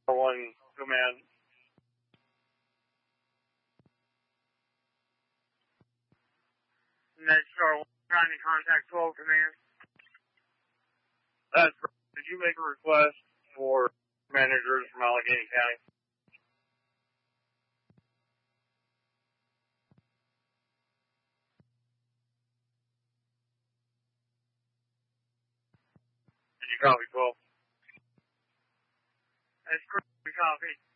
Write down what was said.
One command. Net Star 1 trying to contact 12 command. That's right. Did you make a request for managers from Allegheny County? Did you copy 12? That's correct. We copy.